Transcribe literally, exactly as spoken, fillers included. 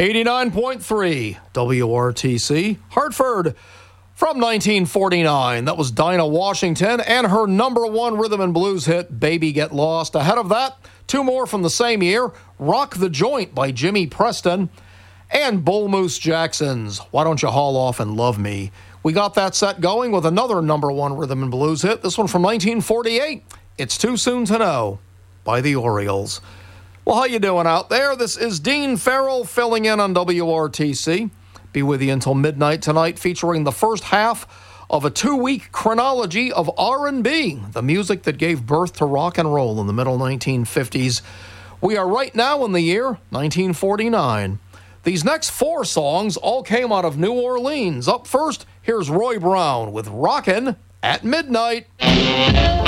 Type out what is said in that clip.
eighty-nine point three W R T C, Hartford. From nineteen forty-nine, that was Dinah Washington and her number one rhythm and blues hit, Baby Get Lost. Ahead of that, two more from the same year, Rock the Joint by Jimmy Preston, and Bull Moose Jackson's Why Don't You Haul Off and Love Me. We got that set going with another number one rhythm and blues hit, this one from nineteen forty-eight, It's Too Soon to Know by the Orioles. Well, how you doing out there? This is Dean Farrell filling in on W R T C. Be with you until midnight tonight, featuring the first half of a two-week chronology of R and B, the music that gave birth to rock and roll in the middle nineteen fifties. We are right now in the year nineteen forty-nine. These next four songs all came out of New Orleans. Up first, here's Roy Brown with Rockin' at Midnight.